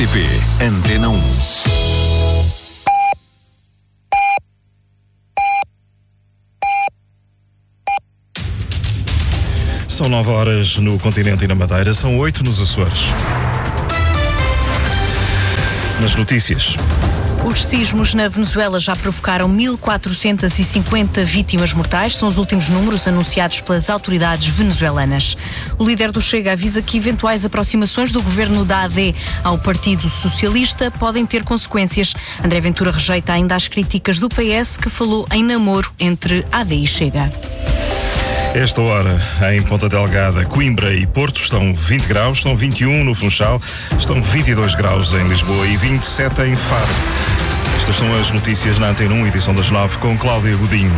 RTP Antena 1. São 9 horas no continente e na Madeira, são 8 nos Açores. Nas notícias. Os sismos na Venezuela já provocaram 1.450 vítimas mortais. São os últimos números anunciados pelas autoridades venezuelanas. O líder do Chega avisa que eventuais aproximações do governo da AD ao Partido Socialista podem ter consequências. André Ventura rejeita ainda as críticas do PS, que falou em namoro entre AD e Chega. Esta hora, em Ponta Delgada, Coimbra e Porto, estão 20 graus, estão 21 no Funchal, estão 22 graus em Lisboa e 27 em Faro. Estas são as notícias na Antena 1, edição das 9, com Cláudia Godinho.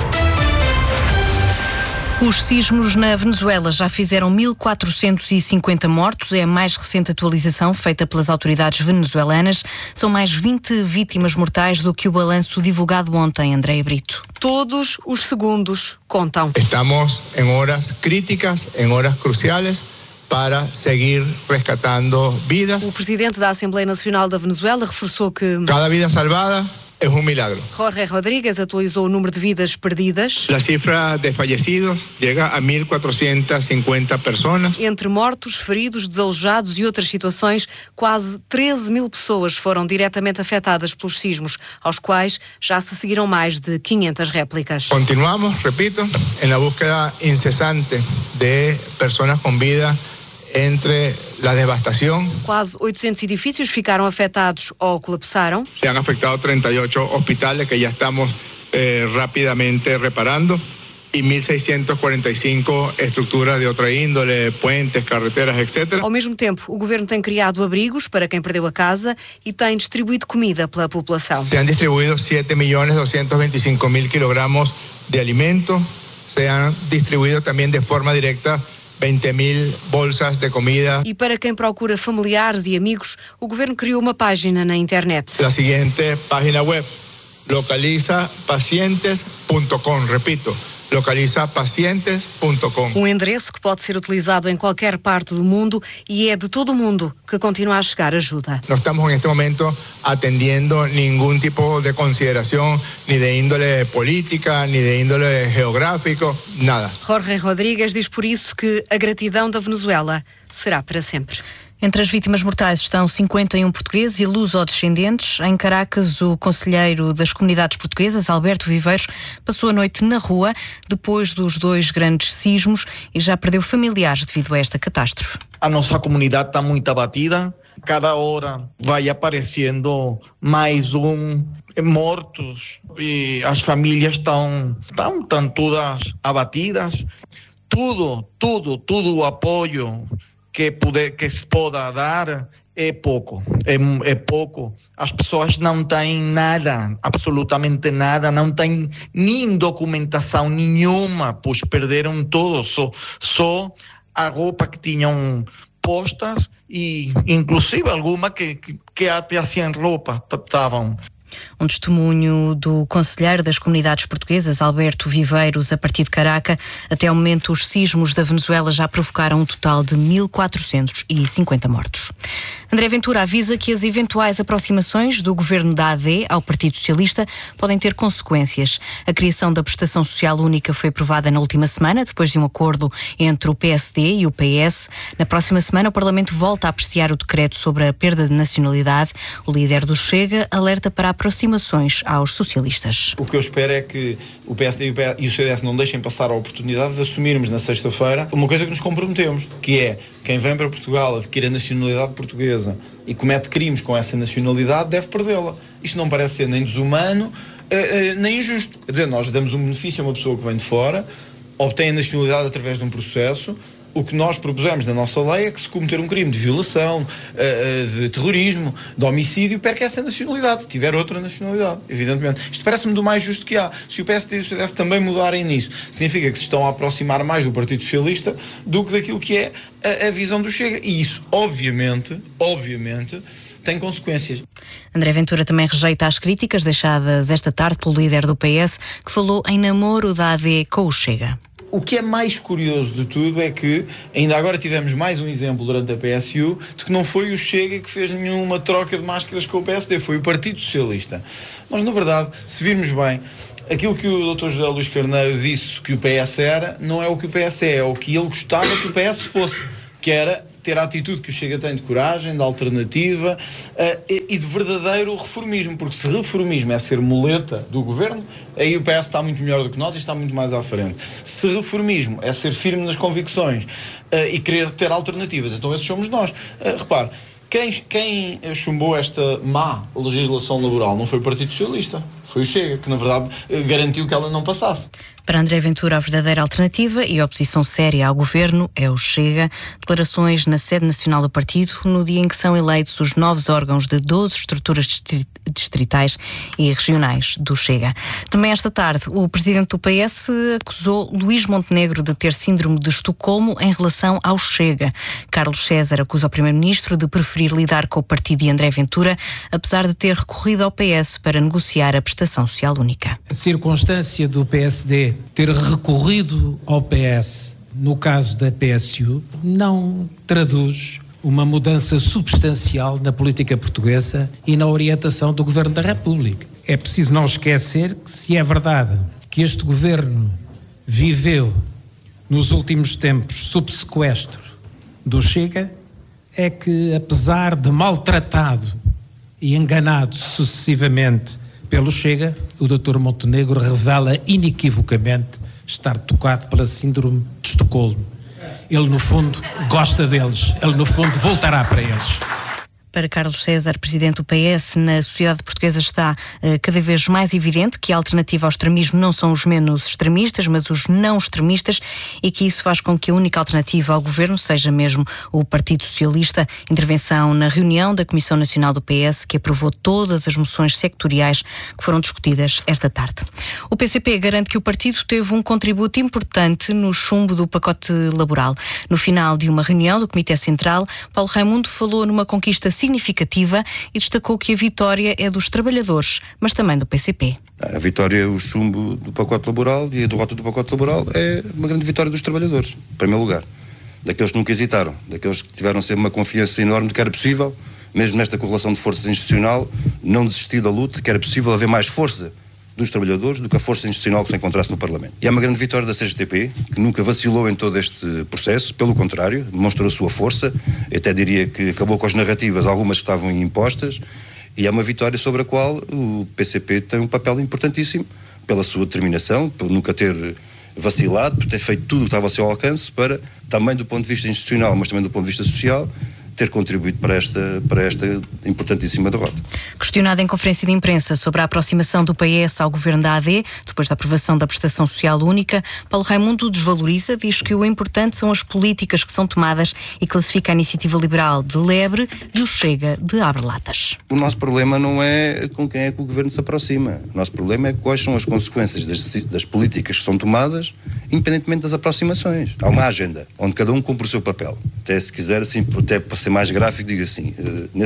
Os sismos na Venezuela já fizeram 1.450 mortos. É a mais recente atualização feita pelas autoridades venezuelanas. São mais 20 vítimas mortais do que o balanço divulgado ontem, Andréia Brito. Todos os segundos contam. Estamos em horas críticas, em horas cruciais, para seguir rescatando vidas. O presidente da Assembleia Nacional da Venezuela reforçou que cada vida salvada é um milagre. Jorge Rodríguez atualizou o número de vidas perdidas. A cifra de fallecidos chega a 1.450 pessoas. Entre mortos, feridos, desalojados e outras situações, quase 13.000 pessoas foram diretamente afetadas pelos sismos, aos quais já se seguiram mais de 500 réplicas. Continuamos, repito, na búsqueda incessante de pessoas com vida entre a devastação. Quase 800 edifícios ficaram afetados ou colapsaram. Se han afectado 38 hospitais que já estamos rapidamente reparando e 1.645 estruturas de outra índole, puentes, carreteras, etc. Ao mesmo tempo, o governo tem criado abrigos para quem perdeu a casa e tem distribuído comida pela população. Se han distribuído 7.225.000 kilogramos de alimento, se han distribuído também de forma direta 20.000 bolsas de comida. E para quem procura familiares e amigos, o governo criou uma página na internet. A seguinte página web, localizapacientes.com, repito, localizapacientes.com. Um endereço que pode ser utilizado em qualquer parte do mundo e é de todo o mundo que continua a chegar ajuda. Não estamos neste momento atendendo nenhum tipo de consideração, nem de índole política, nem de índole geográfico, nada. Jorge Rodríguez diz por isso que a gratidão da Venezuela será para sempre. Entre as vítimas mortais estão 51 portugueses e luso-descendentes. Em Caracas, o conselheiro das comunidades portuguesas, Alberto Viveiros, passou a noite na rua depois dos 2 grandes sismos e já perdeu familiares devido a esta catástrofe. A nossa comunidade está muito abatida. Cada hora vai aparecendo mais mortos e as famílias estão todas abatidas. Tudo o apoio que se possa dar é pouco, é pouco. As pessoas não têm nada, absolutamente nada, não têm nem documentação nenhuma, pois perderam tudo, só a roupa que tinham postas e inclusive alguma que até sem roupa estavam. Um testemunho do conselheiro das comunidades portuguesas, Alberto Viveiros, a partir de Caracas. Até ao momento, os sismos da Venezuela já provocaram um total de 1.450 mortos. André Ventura avisa que as eventuais aproximações do governo da AD ao Partido Socialista podem ter consequências. A criação da prestação social única foi aprovada na última semana, depois de um acordo entre o PSD e o PS. Na próxima semana, o Parlamento volta a apreciar o decreto sobre a perda de nacionalidade. O líder do Chega alerta para aproximações aos socialistas. O que eu espero é que o PSD e o CDS não deixem passar a oportunidade de assumirmos na sexta-feira uma coisa que nos comprometemos, que é quem vem para Portugal, adquire a nacionalidade portuguesa e comete crimes com essa nacionalidade, deve perdê-la. Isto não parece ser nem desumano, nem injusto. Quer dizer, nós damos um benefício a uma pessoa que vem de fora, obtém a nacionalidade através de um processo. O que nós propusemos na nossa lei é que se cometer um crime de violação, de terrorismo, de homicídio, perca essa nacionalidade, se tiver outra nacionalidade, evidentemente. Isto parece-me do mais justo que há. Se o PSD e o CDS também mudarem nisso, significa que se estão a aproximar mais do Partido Socialista do que daquilo que é a visão do Chega. E isso, obviamente, tem consequências. André Ventura também rejeita as críticas deixadas esta tarde pelo líder do PS, que falou em namoro da AD com o Chega. O que é mais curioso de tudo é que ainda agora tivemos mais um exemplo durante a PSU de que não foi o Chega que fez nenhuma troca de máscaras com o PSD, foi o Partido Socialista. Mas, na verdade, se virmos bem, aquilo que o Dr. José Luís Carneiro disse que o PS era, não é o que o PS é o que ele gostava que o PS fosse, que era ter a atitude que o Chega tem de coragem, de alternativa e de verdadeiro reformismo, porque se reformismo é ser muleta do governo, aí o PS está muito melhor do que nós e está muito mais à frente. Se reformismo é ser firme nas convicções e querer ter alternativas, então esses somos nós. Repare, quem chumbou esta má legislação laboral não foi o Partido Socialista, foi o Chega, que na verdade garantiu que ela não passasse. Para André Ventura, a verdadeira alternativa e a oposição séria ao governo é o Chega. Declarações na sede nacional do partido no dia em que são eleitos os novos órgãos de 12 estruturas distritais e regionais do Chega. Também esta tarde, o presidente do PS acusou Luís Montenegro de ter síndrome de Estocolmo em relação ao Chega. Carlos César acusa o primeiro-ministro de preferir lidar com o partido de André Ventura, apesar de ter recorrido ao PS para negociar a prestação social única. A circunstância do PSD ter recorrido ao PS no caso da PSU não traduz uma mudança substancial na política portuguesa e na orientação do Governo da República. É preciso não esquecer que, se é verdade que este Governo viveu nos últimos tempos sob sequestro do Chega, é que, apesar de maltratado e enganado sucessivamente pelo Chega, o Dr. Montenegro revela inequivocamente estar tocado pela síndrome de Estocolmo. Ele, no fundo, gosta deles. Ele, no fundo, voltará para eles. Para Carlos César, presidente do PS, na sociedade portuguesa está cada vez mais evidente que a alternativa ao extremismo não são os menos extremistas, mas os não extremistas, e que isso faz com que a única alternativa ao governo seja mesmo o Partido Socialista. Intervenção na reunião da Comissão Nacional do PS, que aprovou todas as moções sectoriais que foram discutidas esta tarde. O PCP garante que o partido teve um contributo importante no chumbo do pacote laboral. No final de uma reunião do Comitê Central, Paulo Raimundo falou numa conquista significativa e destacou que a vitória é dos trabalhadores, mas também do PCP. A vitória, o chumbo do pacote laboral e a derrota do pacote laboral é uma grande vitória dos trabalhadores, em primeiro lugar. Daqueles que nunca hesitaram, daqueles que tiveram sempre uma confiança enorme de que era possível, mesmo nesta correlação de forças institucional, não desistir da luta, que era possível haver mais força dos trabalhadores do que a força institucional que se encontrasse no Parlamento. E é uma grande vitória da CGTP, que nunca vacilou em todo este processo, pelo contrário, demonstrou a sua força, eu até diria que acabou com as narrativas, algumas que estavam impostas, e é uma vitória sobre a qual o PCP tem um papel importantíssimo, pela sua determinação, por nunca ter vacilado, por ter feito tudo o que estava ao seu alcance, para, também do ponto de vista institucional, mas também do ponto de vista social, ter contribuído para esta importantíssima derrota. Questionado em conferência de imprensa sobre a aproximação do PS ao governo da AD, depois da aprovação da prestação social única, Paulo Raimundo desvaloriza, diz que o importante são as políticas que são tomadas e classifica a Iniciativa Liberal de lebre e o Chega de abre-latas. O nosso problema não é com quem é que o governo se aproxima. O nosso problema é quais são as consequências das políticas que são tomadas, independentemente das aproximações. Há uma agenda, onde cada um cumpre o seu papel. Até se quiser, assim, até para ser mais gráfico, digo assim,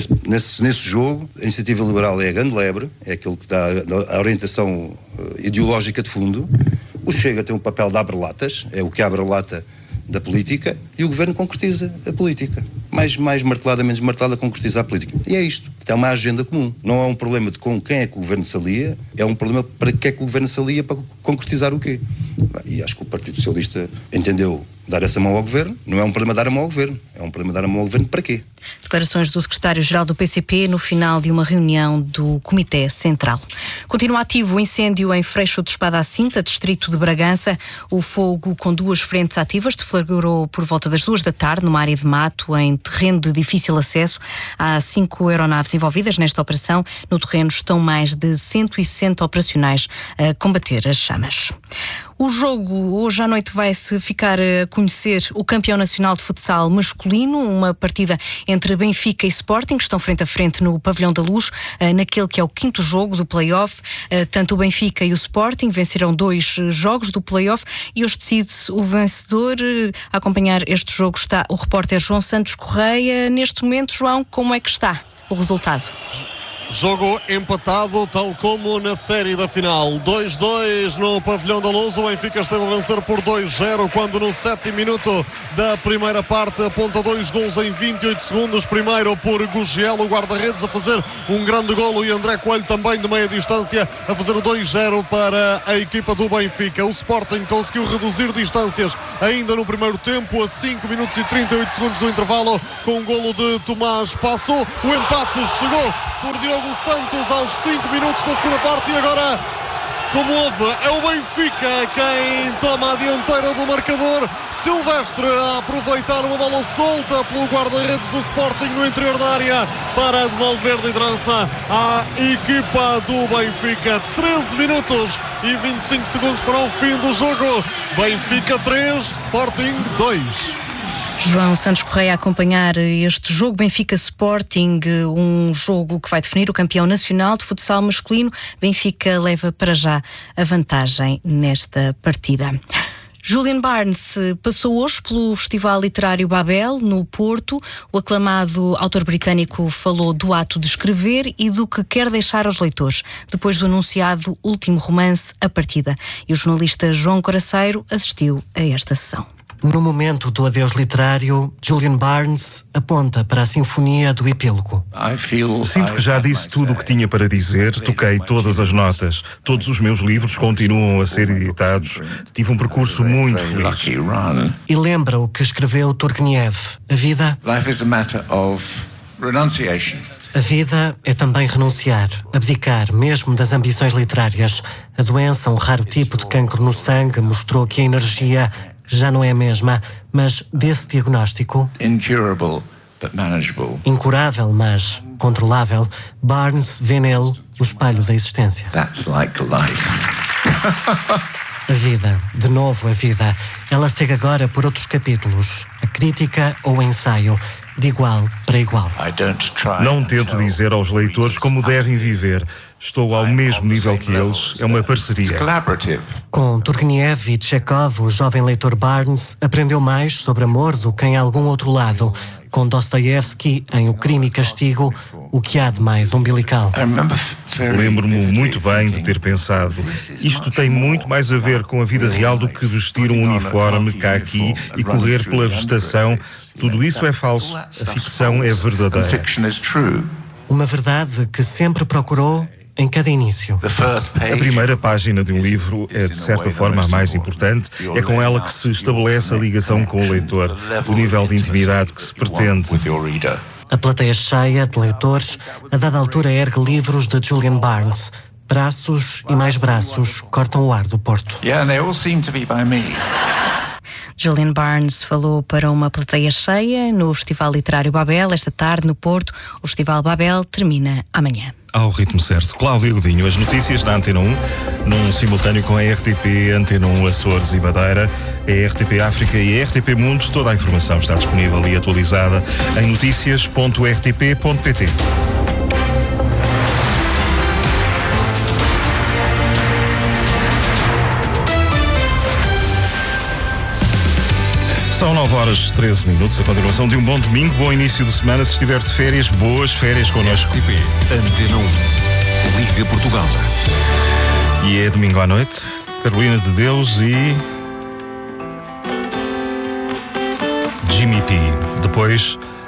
nesse jogo, a Iniciativa Liberal é a grande lebre, é aquilo que dá a orientação ideológica de fundo. O Chega tem um papel de abre-latas, é o que abre a lata da política, e o governo concretiza a política. Mais martelada, menos martelada, concretiza a política. E é isto. É uma agenda comum. Não é um problema de com quem é que o governo se alia, é um problema para que é que o governo se alia para concretizar o quê. E acho que o Partido Socialista entendeu dar essa mão ao governo. Não é um problema dar a mão ao governo. É um problema dar a mão ao governo para quê? Declarações do secretário-geral do PCP no final de uma reunião do Comitê Central. Continua ativo o incêndio em Freixo de Espada à Cinta, distrito de Bragança. O fogo com duas frentes ativas deflagrou por volta das 2 da tarde numa área de mato em terreno de difícil acesso. Há 5 aeronaves envolvidas nesta operação. No terreno estão mais de 160 operacionais a combater as chamas. O jogo hoje à noite vai-se ficar a conhecer o campeão nacional de futsal masculino, uma partida entre Benfica e Sporting, que estão frente a frente no Pavilhão da Luz, naquele que é o 5º jogo do play-off. Tanto o Benfica e o Sporting venceram 2 jogos do play-off e hoje decide-se o vencedor. A acompanhar este jogo está o repórter João Santos Correia. Neste momento, João, como é que está o resultado? Jogo empatado, tal como na série da final. 2-2 no Pavilhão da Luz. O Benfica esteve a vencer por 2-0 quando no 7º minuto da primeira parte aponta 2 gols em 28 segundos. Primeiro por Gugiel, o guarda-redes, a fazer um grande golo, e André Coelho também de meia distância a fazer o 2-0 para a equipa do Benfica. O Sporting conseguiu reduzir distâncias ainda no primeiro tempo, a 5 minutos e 38 segundos do intervalo, com um golo de Tomás Passou. O empate chegou por Diogo Santos aos 5 minutos da segunda parte, e agora, como houve, é o Benfica quem toma a dianteira do marcador. Silvestre a aproveitar uma bola solta pelo guarda-redes do Sporting no interior da área para devolver liderança à equipa do Benfica. 13 minutos e 25 segundos para o fim do jogo. Benfica 3, Sporting 2. João Santos Correia a acompanhar este jogo Benfica Sporting, um jogo que vai definir o campeão nacional de futsal masculino. Benfica leva para já a vantagem nesta partida. Julian Barnes passou hoje pelo Festival Literário Babel, no Porto. O aclamado autor britânico falou do ato de escrever e do que quer deixar aos leitores, depois do anunciado último romance, A Partida. E o jornalista João Coraceiro assistiu a esta sessão. No momento do adeus literário, Julian Barnes aponta para a sinfonia do epílogo. Sinto que já disse tudo o que tinha para dizer, toquei todas as notas. Todos os meus livros continuam a ser editados. Tive um percurso muito feliz. E lembra o que escreveu Turgenev. A vida é também renunciar, abdicar, mesmo das ambições literárias. A doença, um raro tipo de cancro no sangue, mostrou que a energia já não é a mesma, mas desse diagnóstico, incurável, mas controlável, Barnes vê nele o espelho da existência. A vida, de novo a vida, ela segue agora por outros capítulos, a crítica ou o ensaio, de igual para igual. Não tento dizer aos leitores como devem viver. Estou ao mesmo nível que eles. É uma parceria. Com Turgenev e Chekhov, o jovem leitor Barnes aprendeu mais sobre amor do que em algum outro lado. Com Dostoiévski, em O Crime e Castigo, o que há de mais umbilical. Lembro-me muito bem de ter pensado, isto tem muito mais a ver com a vida real do que vestir um uniforme cá aqui e correr pela vegetação. Tudo isso é falso. A ficção é verdadeira. Uma verdade que sempre procurou em cada início. A primeira página de um livro é, de certa forma, a mais importante. É com ela que se estabelece a ligação com o leitor, o nível de intimidade que se pretende. A plateia cheia de leitores, a dada altura, ergue livros de Julian Barnes. Braços e mais braços cortam o ar do Porto. Julian Barnes falou para uma plateia cheia no Festival Literário Babel, esta tarde no Porto. O Festival Babel termina amanhã. Ao ritmo certo. Cláudio Godinho, as notícias da Antena 1, num simultâneo com a RTP, Antena 1 Açores e Madeira, a RTP África e a RTP Mundo. Toda a informação está disponível e atualizada em noticias.rtp.pt. São 9h13, a continuação de um bom domingo, bom início de semana. Se estiver de férias, boas férias connosco. RTP, Antena 1, Liga Portugal. E é domingo à noite, Carolina de Deus e Jimmy P. Depois